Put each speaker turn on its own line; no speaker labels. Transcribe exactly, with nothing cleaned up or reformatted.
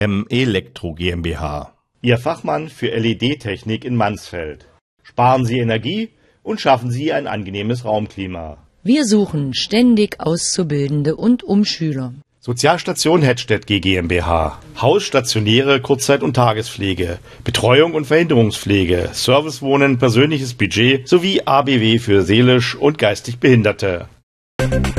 M Elektro GmbH.
Ihr Fachmann für L E D-Technik in Mansfeld. Sparen Sie Energie und schaffen Sie ein angenehmes Raumklima.
Wir suchen ständig Auszubildende und Umschüler.
Sozialstation Hettstedt G GmbH.
Haus, stationäre Kurzzeit- und Tagespflege, Betreuung und Verhinderungspflege, Servicewohnen, persönliches Budget sowie A B W für seelisch und geistig Behinderte.